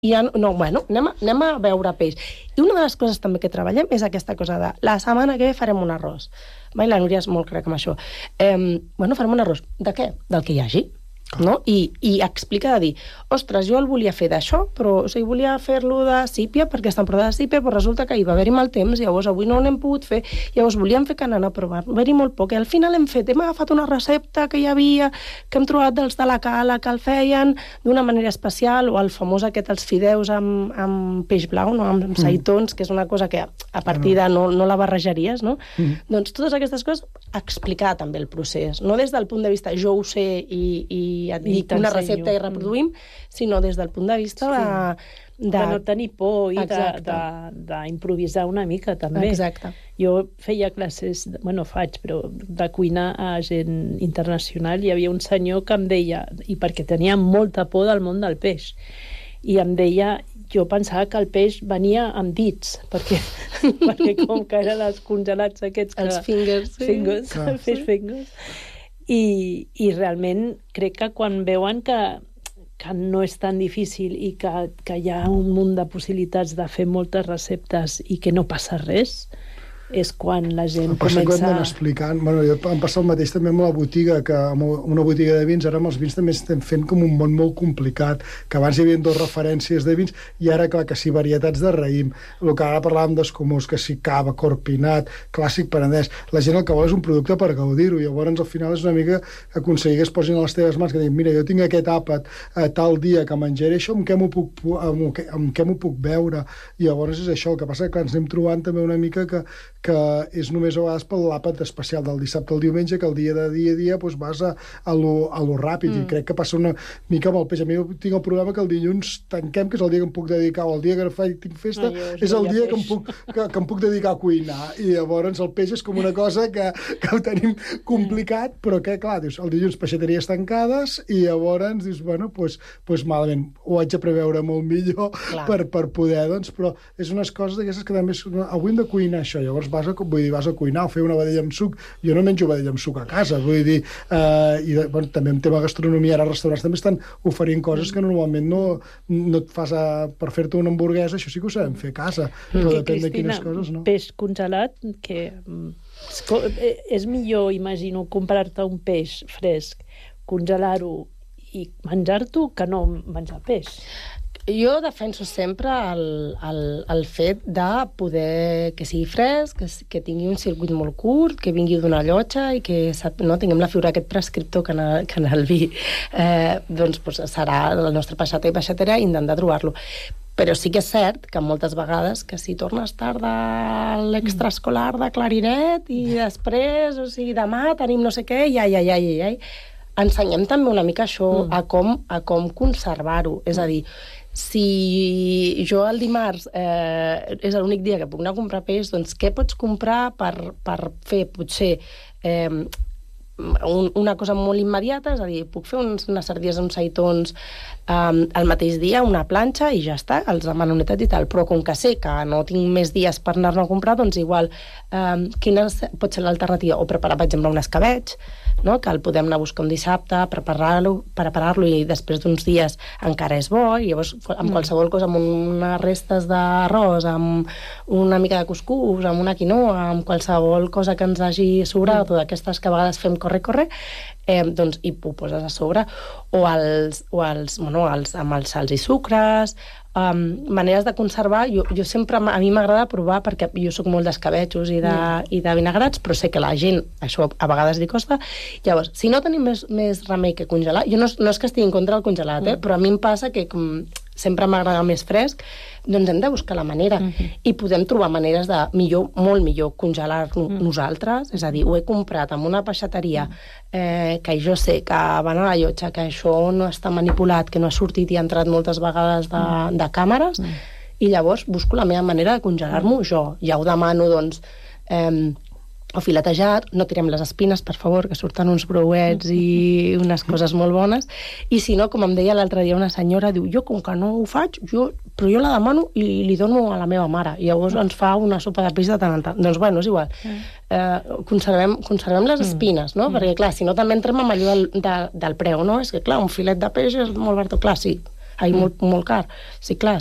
I ja, no, bueno, anem a veure peix. I una de les coses també que treballem és aquesta cosa de la setmana que ve farem un arròs. La Núria és molt crec amb això. Bueno, farem un arròs. De què? Del que hi hagi. No? I explica de dir, ostres, jo el volia fer d'això, però volia fer-lo de sípia, perquè és temporada de sípia, però resulta que hi va haver-hi mal temps, llavors avui no n'hem pogut fer, llavors volíem fer canana, però va haver-hi molt poc, i al final hem agafat una recepta que hi havia, que hem trobat dels de la Cala, que el feien d'una manera especial, o el famós aquest, els fideus amb peix blau, no? Amb seitons, que és una cosa que a partir de no la barrejaries, no? Doncs totes aquestes coses, explicar també el procés, no des del punt de vista jo ho sé i et dic una recepta i reproduïm, sinó des del punt de vista de no tenir por i d'improvisar una mica, també. Exacte. Jo feia classes, faig, però de cuinar a gent internacional, hi havia un senyor que em deia, i perquè tenia molta por del món del peix, i em deia, jo pensava que el peix venia amb dits, perquè com que eren els congelats aquests... Els fingers. Fish fingers. I realment crec que quan veuen que no és tan difícil i que hi ha un munt de possibilitats de fer moltes receptes i que no passa res, és quan la gent comença... Passa que ho hem d'anar explicant. Jo em passa el mateix també amb la botiga, que amb una botiga de vins, ara amb els vins també estem fent com un món molt complicat, que abans hi havia 2 referències de vins, i ara, clar, que si varietats de raïm, el que ara parlàvem d'escumós, que si cava, corpinat, clàssic penedès, la gent el que vol és un producte per gaudir-ho, i llavors al final és una mica aconseguir que es posin a les teves mans, que diguin, mira, jo tinc aquest àpat tal dia que menjaré això, amb què m'ho puc veure? I llavors és això, el que passa que clar, ens anem trobant també una mica que és només a vegades pel l'àpat especial del dissabte al diumenge, que el dia a dia doncs vas a lo ràpid, i crec que passa una mica amb el peix. A mi tinc el problema que el dilluns tanquem, que és el dia que em puc dedicar, o el dia que tinc festa, és el dia que em puc dedicar a cuinar, i llavors el peix és com una cosa que ho tenim complicat, però que, clar, dius, el dilluns peixateries tancades, i llavors dius, bueno, doncs malament, ho haig de preveure molt millor per poder, doncs, però és unes coses d'aquestes que també avui hem de cuinar això, llavors vas a cuinar o fer una vedella amb suc. Jo no menjo vedella amb suc a casa, vull dir, també en tema gastronomia, ara els restaurants també estan oferint coses que normalment no et fas per fer-te una hamburguesa, això sí que ho sabem fer a casa, però depèn de quines coses, no? Peix congelat, que és millor, imagino, comprar-te un peix fresc, congelar-ho i menjar-t'ho que no menjar peix. Jo defenso sempre el fet de poder que sigui fresc, que tingui un circuit molt curt, que vingui d'una llotja i que tinguem la figura aquest prescriptor que en el vi serà el nostre peixater i peixatera i intentar trobar-lo. Però sí que és cert que moltes vegades que si tornes tard de l'extraescolar de clarinet i després, o sigui, demà tenim no sé què, ensenyem també una mica això, a com conservar-ho. És a dir, si jo el dimarts és l'únic dia que puc anar a comprar peix, doncs què pots comprar per fer potser una cosa molt immediata? És a dir, puc fer unes sardines amb seitons el mateix dia, una planxa, i ja està, els demano unitat i tal, però com que sé que no tinc més dies per anar-ne a comprar, doncs igual, quina pot ser l'alternativa? O preparar, per exemple, un escabetx, no? Que el podem anar a buscar un dissabte, preparar-lo i després d'uns dies encara és bo, i llavors amb qualsevol cosa, amb unes restes d'arròs, amb una mica de cuscús, amb una quinoa, amb qualsevol cosa que ens hagi sobrat, o d'aquestes que a vegades fem corre, doncs hi ho poses a sobre, o amb els sals i sucres, maneres de conservar. Jo sempre, a mi m'agrada provar, perquè jo soc molt d'escabetxos i de vinagrats, però sé que la gent això a vegades li costa. Llavors, si no tenim més remei que congelar, jo no és que estigui en contra del congelat, però a mi em passa que com sempre m'agrada més fresc, doncs hem de buscar la manera, i podem trobar maneres de molt millor congelar-lo nosaltres. És a dir, ho he comprat en una peixateria que jo sé que van a la llotja, que això no està manipulat, que no ha sortit i ha entrat moltes vegades de càmeres, i llavors busco la meva manera de congelar-m'ho jo. Ja ho demano, doncs, o filetejat, no tirem les espines, per favor, que surten uns brouets i unes coses molt bones, i si no, com em deia l'altre dia una senyora, diu, jo com que no ho faig, però jo la demano i li dono a la meva mare, i llavors ens fa una sopa de peix de tant en tant. Doncs bueno, és igual. Conservem les espines, no? Perquè clar, si no també entrem amb allò del preu, no? És que clar, un filet de peix és molt barat, clar, sí. molt car. Sí, clar,